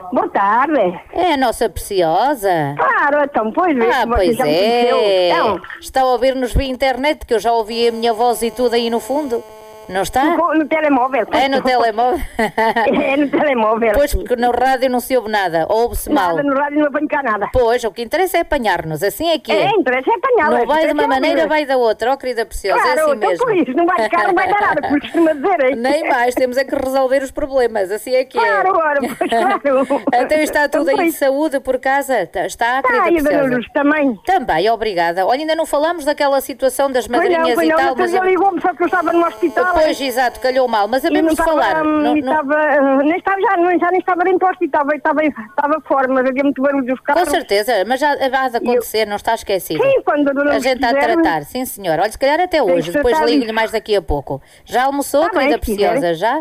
Boa tarde. É a nossa preciosa. Claro, então, pois vê. Pois é. Então. Está a ouvir-nos via internet, que eu já ouvi a minha voz e tudo aí no fundo. Não está? No telemóvel. É no telemóvel? É no telemóvel. Pois, porque no rádio não se ouve nada, ouve-se mal. Nada, no rádio não apanho cá nada. Pois, o que interessa é apanhar-nos, assim é que é. Interessa é apanhar. Não vai de uma maneira, vai da outra, ó querida preciosa, claro, é assim então mesmo. Por isso, não vai de cá, não vai dar nada, por costuma dizer, hein? Nem mais, temos é que resolver os problemas, assim é que claro, é. Claro, Então está tudo aí de saúde por casa? Está, querida preciosa? E a Dona Luz também. Também, obrigada. Olha, ainda não falámos daquela situação das madrinhas foi e não, tal, mas ele ligou-me só que eu estava no hospital. Pois, exato, calhou mal, mas sabemos de falar. Nem estava dentro do hospital, estava fora, mas havia muito barulho dos carros. Com certeza, mas já vai de acontecer, não está esquecido. Sim, quando a Dona Luz a gente está a tratar, sim senhor. Olha, se calhar até hoje, depois ligo-lhe mais daqui a pouco. Já almoçou, querida preciosa? Já?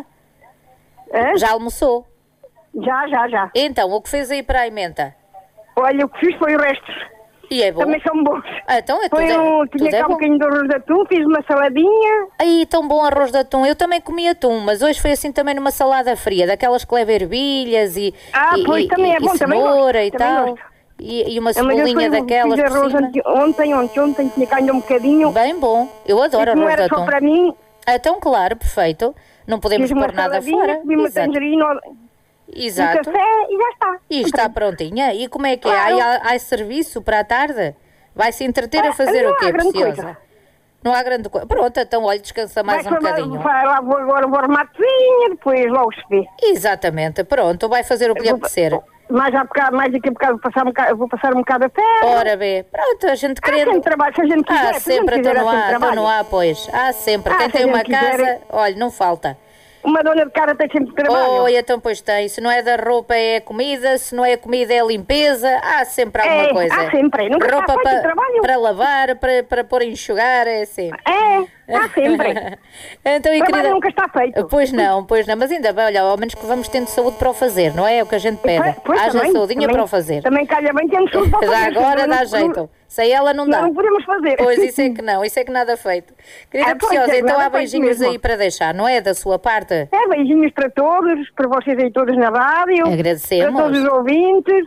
Já almoçou? Já. Então, o que fez aí para a emenda? Olha, o que fiz foi o resto. E é bom? Também são bons. Então é tinha cá um bocadinho de arroz de atum, fiz uma saladinha. Aí, tão bom arroz de atum. Eu também comi atum, mas hoje foi assim também numa salada fria, daquelas que leva ervilhas e também é bom, cenoura também e tal. Gosto. E uma cebolinha daquelas fiz arroz ontem tinha cá ainda um bocadinho. Bem bom. Eu adoro arroz de atum. Não era só para mim. Então, claro, perfeito. Não podemos pôr nada fora. Comi uma tangerina. Exato. Um café e já está. E está prontinha. E como é que é? Há serviço para a tarde? Vai-se entreter a fazer o quê, preciosa? Não há grande coisa. Pronto, então olha, descansa mais um bocadinho. Agora vou arrumar a cozinha, depois logo se vê. Exatamente, pronto, vai fazer o que lhe apetecer. Mais daqui a bocado vou passar um bocado a ferro. Ora bem, pronto, a gente querendo... sempre trabalho, se a gente quiser. Há sempre, então não há, pois. Há sempre. Quem tem uma casa, olha, não falta. Uma dona de cara tem sempre trabalho. Oh, então pois tem. Se não é da roupa é comida, se não é comida é limpeza. Há sempre alguma coisa. Há sempre. Nunca roupa para lavar, para pôr a enxugar, é sempre. Há sempre. Então, o trabalho nunca está feito. Pois não. Mas ainda bem, olha, ao menos que vamos tendo saúde para o fazer, não é? É o que a gente pede. Haja saúdinha para o fazer. Também calha bem tendo saúde para o fazer. Já agora dá jeito. Sem ela não dá. Não podemos fazer. Pois, isso é que não, isso é que nada feito. Querida preciosa, então há beijinhos aí para deixar, não é? Da sua parte? Beijinhos para todos, para vocês aí todos na rádio. Agradecemos. Para todos os ouvintes.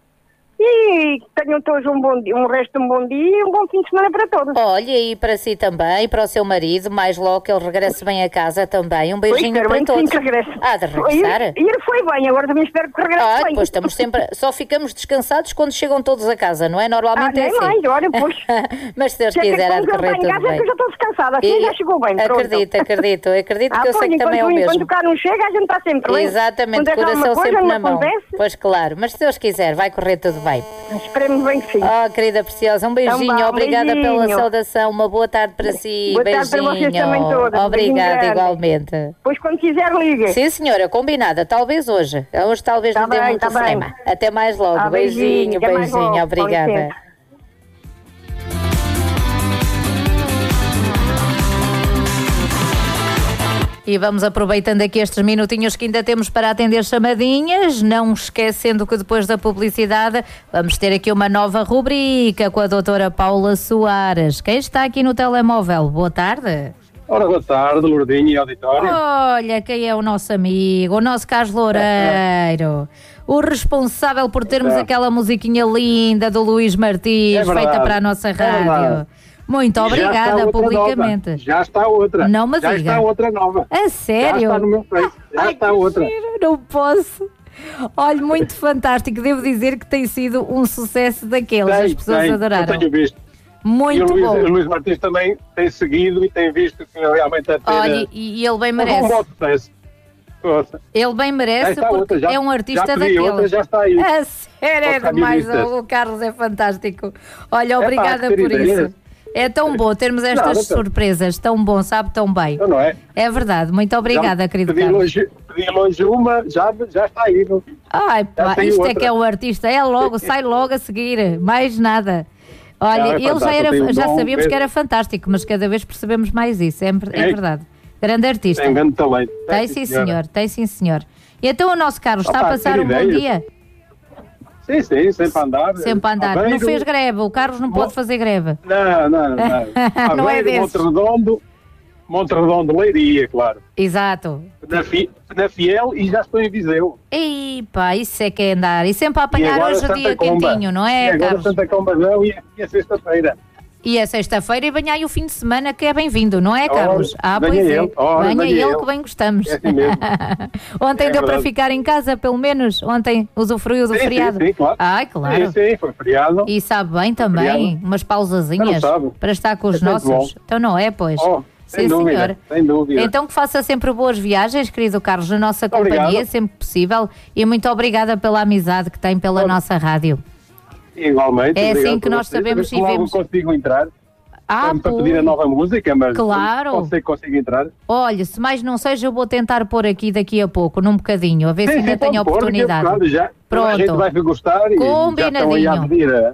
E tenham todos um resto de um bom dia e um bom fim de semana para todos. Olha, e para si também, e para o seu marido, mais logo que ele regresse bem a casa também. Um beijinho para todos. Que regresse. De regressar? E ele foi bem, agora também espero que regresse bem. Pois estamos sempre, só ficamos descansados quando chegam todos a casa, não é? Normalmente é assim. Mais, olha, pois. Mas se Deus quiser, há de correr tudo bem. Eu já estou descansada, assim já chegou bem. Acredito que eu sei que também é o mesmo. Quando o cá não chega, a gente está sempre bem. Exatamente, coração sempre na mão. Pois claro, mas se Deus quiser, vai correr tudo bem. Esperemos bem que sim. Querida preciosa, um beijinho. Então, obrigada pela saudação. Uma boa tarde para si. Boa beijinho. Tarde para vocês também todas. Obrigada, igualmente. Pois quando quiser, ligue. Sim, senhora, combinada. Talvez hoje. Hoje talvez não dê muito cinema. Até mais logo. Beijinho. Obrigada. E vamos aproveitando aqui estes minutinhos que ainda temos para atender chamadinhas, não esquecendo que depois da publicidade vamos ter aqui uma nova rubrica com a doutora Paula Soares. Quem está aqui no telemóvel? Boa tarde. Ora, boa tarde, Lourdinho e auditório. Olha, quem é o nosso amigo, o nosso Carlos Loureiro, o responsável por termos aquela musiquinha linda do Luís Martins, feita para a nossa rádio. Muito obrigada, publicamente. Já está outra. Não me diga. Já está outra nova. A sério? Já está no meu Face. Já está outra. Não posso. Olha, muito fantástico. Devo dizer que tem sido um sucesso daqueles. As pessoas adoraram. Eu tenho visto. Muito bom. O Luís Martins também tem seguido e tem visto que realmente é ter... Olha, e ele bem merece. Um bom sucesso. Ele bem merece porque é um artista daqueles. Já está aí. A sério, é demais. O Carlos é fantástico. Olha, obrigada por isso. É tão bom termos estas surpresas, tão bom, sabe tão bem. Não é? É verdade, muito obrigada, querido Carlos. Pedi longe uma, já está aí. Não? Ai, pá, isto é que é um artista, sai logo a seguir, mais nada. Olha, ele já sabíamos que era fantástico, mas cada vez percebemos mais isso, é verdade. Grande artista. Tem grande talento. Tem sim senhor. E então o nosso Carlos está a passar um bom dia? Sim, sempre a andar. Sempre a andar. Não fez greve, o Carlos não pode fazer greve. Não. Não é desse. Monte-Redondo, Leiria, claro. Exato. Na Fiel e já estou em Viseu. Ei, pá, isso é que é andar. E sempre a apanhar hoje o dia quentinho, não é, e agora Carlos? Santa Combadão e a sexta-feira. E a sexta-feira e venha aí o fim de semana que é bem-vindo, não é, Carlos? Pois venha é. ele, Venha ele ele. que bem gostamos. É assim mesmo. Ontem deu verdade. para ficar em casa, pelo menos. Ontem usufruiu do feriado. Sim, claro. Ai, claro. Sim, foi feriado. E sabe bem também, feriado. umas pausazinhas sabe. para estar com os É sempre nossos. bom. Então não é, pois? Sem Sim, dúvida, senhor. sem dúvida. Então que faça sempre boas viagens, querido Carlos, na nossa companhia, Obrigado. sempre que possível. E muito obrigada pela amizade que tem pela nossa rádio. Igualmente. É obrigado assim que por nós vocês. sabemos e Logo vemos. consigo entrar. Para Pois. pedir a nova música, mas Claro. pode ser que consiga entrar. Olha, se mais não seja, eu vou tentar pôr aqui daqui a pouco, num bocadinho, a ver se ainda tenho pode pôr, oportunidade. claro, já, Pronto. A gente vai gostar e já estão aí a Combinadinho. pedir.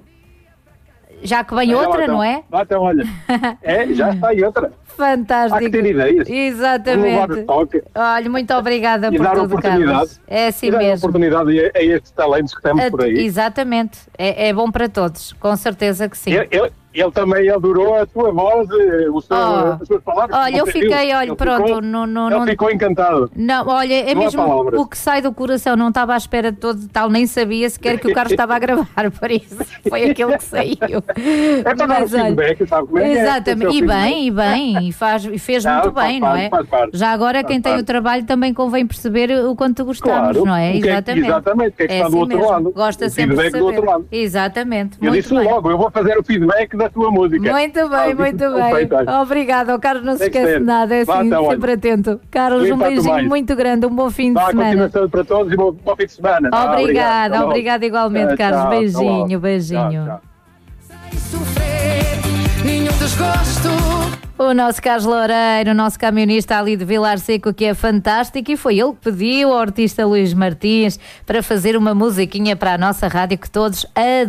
Já que vem outra, não é? Então, olha, já está aí outra. Fantástico. Há que ter ideias. Exatamente. Levar o toque. Olha, muito obrigada E por dar tudo, oportunidade. Carlos. É assim E dar mesmo. oportunidade a estes talentos que temos por aí. Exatamente. É bom para todos, com certeza que sim. Ele também adorou a tua voz, as suas palavras. Olha, eu fiquei, Ele pronto. Ele ficou encantado. Não, olha, é Não há mesmo palavras. o que sai do coração, não estava à espera de todo tal, nem sabia sequer que o Carlos estava a gravar, por isso foi aquele que saiu. É para dar o feedback, sabe como é que é? Exatamente, e bem, e fez muito bem, não é? Faz parte. Já agora quem tem o trabalho também convém perceber o quanto gostamos, Claro, não é? exatamente, o que é que está do outro lado. Gosta O sempre de feedback saber. do outro lado. Exatamente, Eu muito disse bem. logo, eu vou fazer o feedback da tua música. Muito bem, muito bem. Perfeito, olha. Obrigada, o Carlos não se Tem que esquece ser. de nada, é Vá, assim, então, olha. sempre atento. Carlos, Sim, um quanto beijinho mais. muito grande, um bom fim de Vá, a semana. continuação para todos e bom fim de semana. Obrigada, Obrigado. obrigada igualmente, Carlos. Tchau, Beijinho, tchau. beijinho. Tchau, tchau. Sem sofrer nenhum desgosto. O nosso Carlos Loureiro, o nosso camionista ali de Vilar Seco, que é fantástico, e foi ele que pediu ao artista Luís Martins para fazer uma musiquinha para a nossa rádio que todos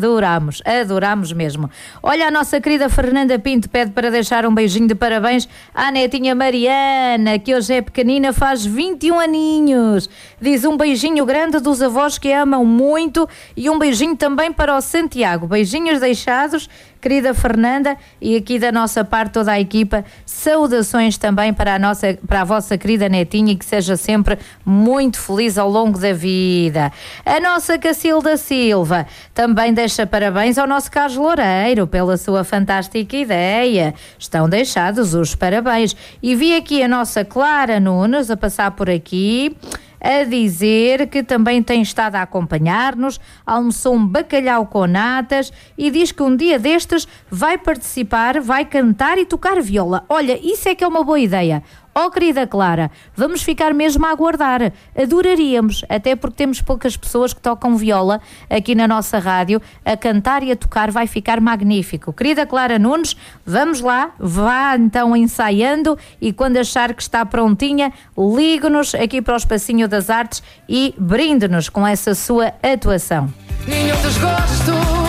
adoramos mesmo. Olha, a nossa querida Fernanda Pinto pede para deixar um beijinho de parabéns à netinha Mariana, que hoje é pequenina, faz 21 aninhos. Diz um beijinho grande dos avós que a amam muito e um beijinho também para o Santiago. Beijinhos deixados, querida Fernanda, e aqui da nossa parte toda a equipa, saudações também para a vossa querida netinha e que seja sempre muito feliz ao longo da vida. A nossa Cacilda Silva também deixa parabéns ao nosso Carlos Loureiro pela sua fantástica ideia. Estão deixados os parabéns. E vi aqui a nossa Clara Nunes a passar por aqui, a dizer que também tem estado a acompanhar-nos, almoçou um bacalhau com natas e diz que um dia destes vai participar, vai cantar e tocar viola. Olha, isso é que é uma boa ideia. Oh, querida Clara, vamos ficar mesmo a aguardar. Adoraríamos, até porque temos poucas pessoas que tocam viola aqui na nossa rádio. A cantar e a tocar vai ficar magnífico. Querida Clara Nunes, vamos lá, vá então ensaiando e quando achar que está prontinha, ligue-nos aqui para o Espacinho das Artes e brinde-nos com essa sua atuação. Nenhum desgosto.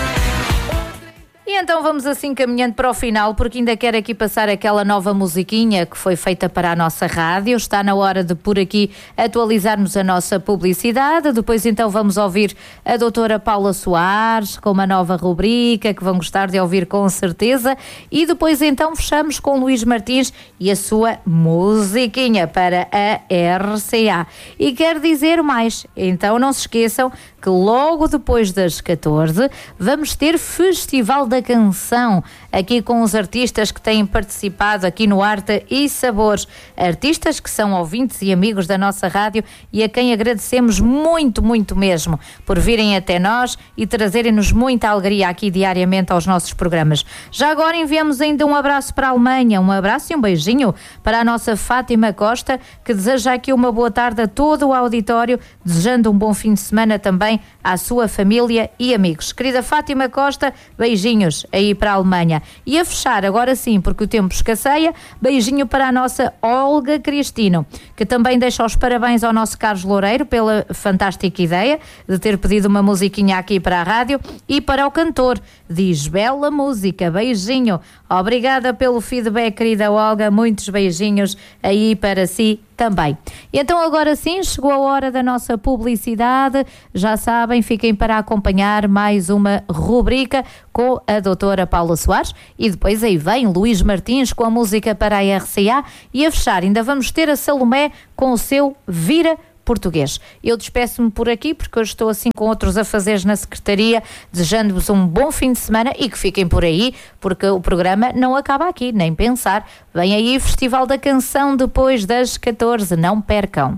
E então vamos assim caminhando para o final, porque ainda quero aqui passar aquela nova musiquinha que foi feita para a nossa rádio. Está na hora de por aqui atualizarmos a nossa publicidade. Depois então vamos ouvir a doutora Paula Soares com uma nova rubrica que vão gostar de ouvir com certeza. E depois então fechamos com Luís Martins e a sua musiquinha para a RCA. E quero dizer mais, então não se esqueçam que logo depois das 14 vamos ter Festival da Canção aqui com os artistas que têm participado aqui no Arte e Sabores, artistas que são ouvintes e amigos da nossa rádio e a quem agradecemos muito, muito mesmo por virem até nós e trazerem-nos muita alegria aqui diariamente aos nossos programas. Já agora enviamos ainda um abraço para a Alemanha, um abraço e um beijinho para a nossa Fátima Costa, que deseja aqui uma boa tarde a todo o auditório, desejando um bom fim de semana também à sua família e amigos. Querida Fátima Costa, beijinhos aí para a Alemanha. E a fechar, agora sim, porque o tempo escasseia, beijinho para a nossa Olga Cristino, que também deixa os parabéns ao nosso Carlos Loureiro pela fantástica ideia de ter pedido uma musiquinha aqui para a rádio, e para o cantor, diz bela música, beijinho. Obrigada pelo feedback, querida Olga, muitos beijinhos aí para si também. E então agora sim, chegou a hora da nossa publicidade. Já sabem, fiquem para acompanhar mais uma rubrica com a doutora Paula Soares e depois aí vem Luís Martins com a música para a RCA e a fechar ainda vamos ter a Salomé com o seu Vira Português. Eu despeço-me por aqui porque hoje estou assim com outros afazeres na Secretaria, desejando-vos um bom fim de semana e que fiquem por aí porque o programa não acaba aqui, nem pensar. Vem aí o Festival da Canção depois das 14, não percam.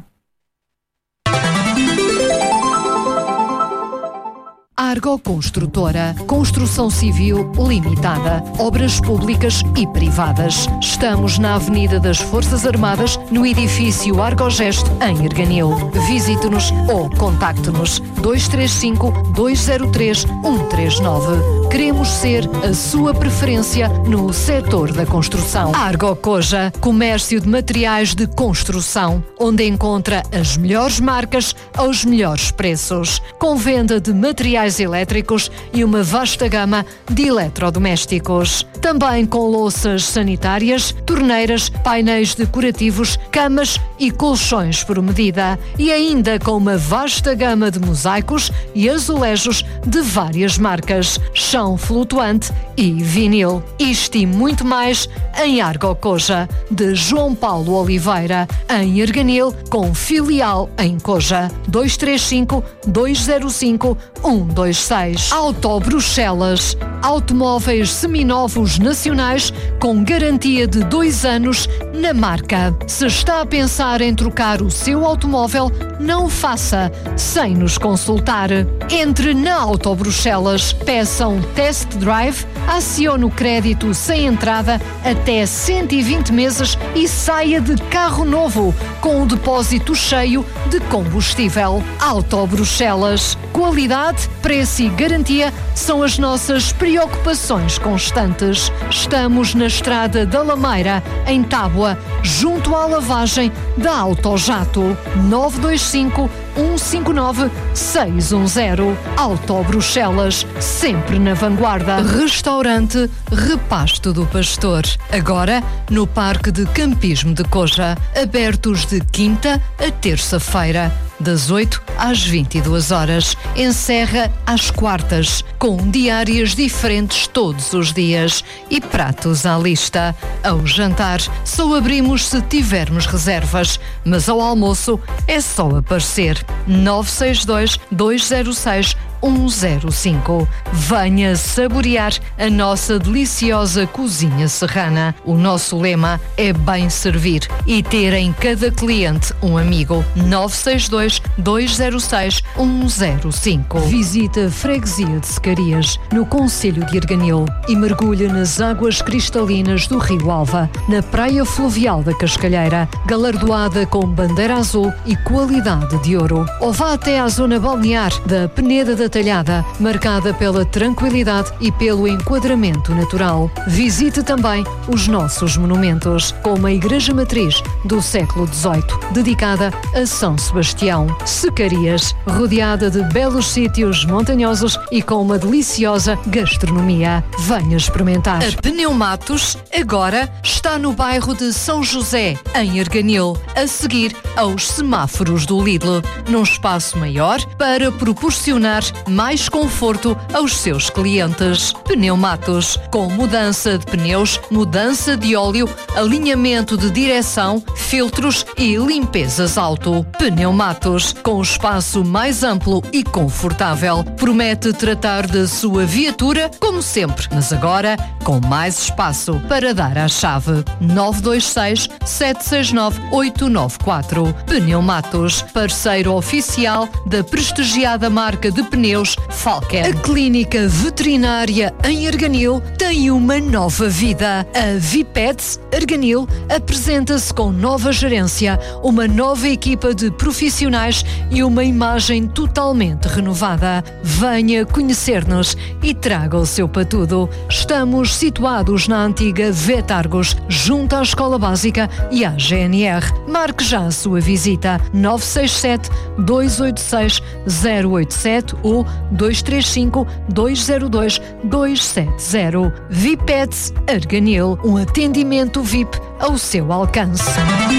Argo Construtora, construção civil limitada, obras públicas e privadas. Estamos na Avenida das Forças Armadas, no edifício Argogesto, em Erganil. Visite-nos ou contacte-nos 235-203-139. Queremos ser a sua preferência no setor da construção. Argo Coja, comércio de materiais de construção, onde encontra as melhores marcas aos melhores preços, com venda de materiais elétricos e uma vasta gama de eletrodomésticos. Também com louças sanitárias, torneiras, painéis decorativos, camas e colchões por medida. E ainda com uma vasta gama de mosaicos e azulejos de várias marcas, chão flutuante e vinil. Isto e muito mais em Argo Coja, de João Paulo Oliveira, em Erganil, com filial em Coja. 235-205-126. Auto Bruxelas, automóveis seminovos nacionais com garantia de 2 anos na marca. Se está a pensar em trocar o seu automóvel, não o faça sem nos consultar. Entre na Auto Bruxelas, peça um test drive, acione o crédito sem entrada até 120 meses e saia de carro novo com o depósito cheio de combustível. Auto Bruxelas, qualidade, preço e garantia são as nossas preocupações constantes. Estamos na Estrada da Lameira, em Tábua, junto à lavagem da Autojato. 925-159-610. Auto Bruxelas, sempre na vanguarda. Restaurante Repasto do Pastor, agora no Parque de Campismo de Coja, abertos de quinta a terça-feira, das 8 às 22 horas. Encerra às quartas, com diárias diferentes todos os dias e pratos à lista. Ao jantar, só abrimos se tivermos reservas, mas ao almoço é só aparecer. 962-206-105. Venha saborear a nossa deliciosa cozinha serrana. O nosso lema é bem servir e ter em cada cliente um amigo. 962-206-105. Visita a Freguesia de Secarias, no concelho de Erganil, e mergulhe nas águas cristalinas do Rio Alva, na praia fluvial da Cascalheira, galardoada com bandeira azul e qualidade de ouro. Ou vá até à zona balnear da Peneda da Talhada, marcada pela tranquilidade e pelo enquadramento natural. Visite também os nossos monumentos, como a Igreja Matriz do século XVIII, dedicada a São Sebastião. Secarias, rodeada de belos sítios montanhosos e com uma deliciosa gastronomia. Venha experimentar. A Pneumatos agora está no bairro de São José, em Erganil, a seguir aos semáforos do Lidl, num espaço maior para proporcionar mais conforto aos seus clientes. Pneumatos, com mudança de pneus, mudança de óleo, alinhamento de direção, filtros e limpezas auto. Pneumatos, com espaço mais amplo e confortável. Promete tratar da sua viatura como sempre, mas agora com mais espaço para dar à chave. 926-769-894. Pneumatos, parceiro oficial da prestigiada marca de pneus Falken. A Clínica Veterinária em Erganil tem uma nova vida. A Vipets Erganil apresenta-se com nova gerência, uma nova equipa de profissionais e uma imagem totalmente renovada. Venha conhecer-nos e traga o seu patudo. Estamos situados na antiga Vetargos, junto à Escola Básica e à GNR. Marque já a sua visita. 967-286-087 ou 235-202-270. Vipets Erganil, um atendimento VIP ao seu alcance.